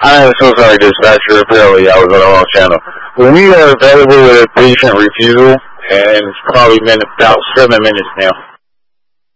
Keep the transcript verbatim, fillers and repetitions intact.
I am so sorry, dispatcher. Apparently, I was on the wrong channel. We are available with a patient refusal, and it's probably been about seven minutes now.